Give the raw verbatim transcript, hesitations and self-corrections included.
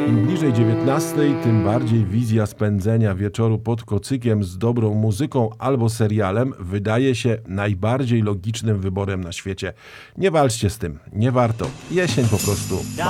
Im bliżej dziewiętnastej, tym bardziej wizja spędzenia wieczoru pod kocykiem z dobrą muzyką albo serialem wydaje się najbardziej logicznym wyborem na świecie. Nie walczcie z tym, nie warto. Jesień po prostu ma